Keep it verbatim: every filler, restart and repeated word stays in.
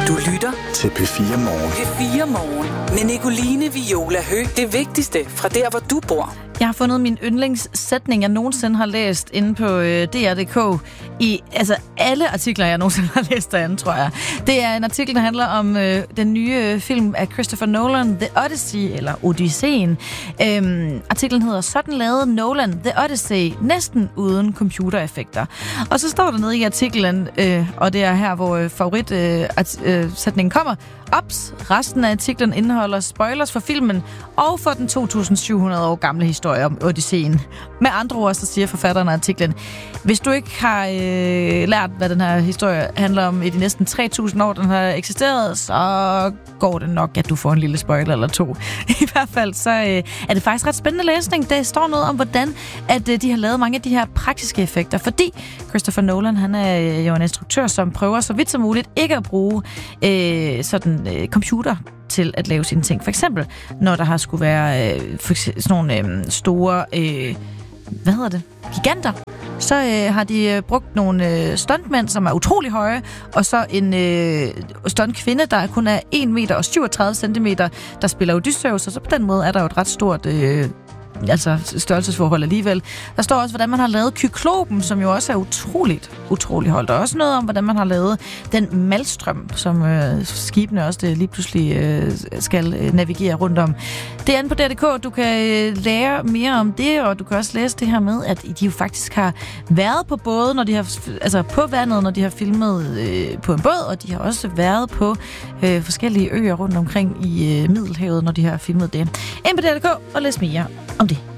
Du lytter til P fire Morgen. P fire Morgen med Nicoline Viola Høgh. Det vigtigste fra der, hvor du bor. Jeg har fundet min yndlingssætning, jeg nogensinde har læst inde på øh, D R punktum d k i altså alle artikler, jeg nogensinde har læst derinde, tror jeg. Det er en artikel, der handler om øh, den nye øh, film af Christopher Nolan, The Odyssey, eller Odysseen. Øhm, artiklen hedder, sådan lavede Nolan The Odyssey næsten uden computereffekter. Og så står der nede i artiklen, øh, og det er her, hvor øh, favoritsætningen øh, kommer, Ops, resten af artiklen indeholder spoilers for filmen og for den to tusind syv hundrede år gamle historie om Odysseen. Med andre ord, så siger forfatteren af artiklen, hvis du ikke har øh, lært, hvad den her historie handler om i de næsten tre tusind år, den har eksisteret, så går det nok, at du får en lille spoiler eller to. I hvert fald, så øh, er det faktisk ret spændende læsning. Der står noget om, hvordan at, øh, de har lavet mange af de her praktiske effekter, fordi Christopher Nolan, han er jo en instruktør, som prøver så vidt som muligt ikke at bruge øh, sådan øh, computer til at lave sine ting. For eksempel, når der har skulle være øh, for sådan nogle øh, store, øh, hvad hedder det, giganter, så øh, har de øh, brugt nogle øh, stuntmænd, som er utrolig høje, og så en øh, stuntkvinde, der kun er en meter og syvogtredive centimeter, der spiller Odysseus, og så på den måde er der jo et ret stort øh, altså størrelsesforhold alligevel. Der står også, hvordan man har lavet Kyklopen, som jo også er utroligt, utroligt holdt. Og også noget om, hvordan man har lavet den Malstrøm, som øh, skibene også det lige pludselig øh, skal øh, navigere rundt om. Det er inde på D R punktum d k. Du kan øh, lære mere om det, og du kan også læse det her med, at de jo faktisk har været på både, når de har, altså på vandet, når de har filmet øh, på en båd, og de har også været på øh, forskellige øer rundt omkring i øh, Middelhavet, når de har filmet det. Ind på D R punktum d k og læs mere om det.